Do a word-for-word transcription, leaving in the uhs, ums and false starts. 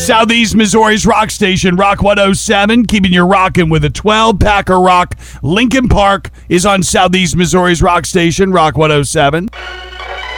Southeast Missouri's rock station, Rock one oh seven, keeping you rocking with a twelve-packer rock. Lincoln Park is on Southeast Missouri's rock station, Rock one oh seven.